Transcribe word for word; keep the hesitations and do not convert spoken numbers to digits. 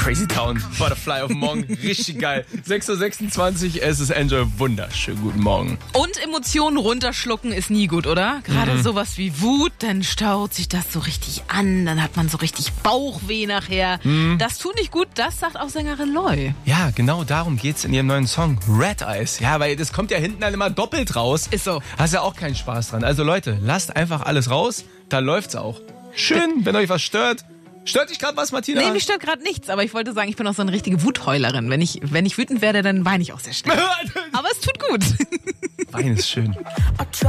Crazy Town, Butterfly auf den Morgen, richtig geil. sechs Uhr sechsundzwanzig, es ist Enjoy, wunderschönen guten Morgen. Und Emotionen runterschlucken ist nie gut, oder? Gerade mhm. sowas wie Wut, dann staut sich das so richtig an, dann hat man so richtig Bauchweh nachher. Mhm. Das tut nicht gut, das sagt auch Sängerin Loi. Ja, genau darum geht's in ihrem neuen Song Red Eyes. Ja, weil das kommt ja hinten dann immer doppelt raus. Ist so. Hast ja auch keinen Spaß dran. Also Leute, lasst einfach alles raus, da läuft's auch. Schön, wenn euch was stört. Stört dich gerade was, Martina? Nee, mich stört gerade nichts, aber ich wollte sagen, ich bin auch so eine richtige Wutheulerin. Wenn ich, wenn ich wütend werde, dann weine ich auch sehr schnell. Aber es tut gut. Weinen ist schön.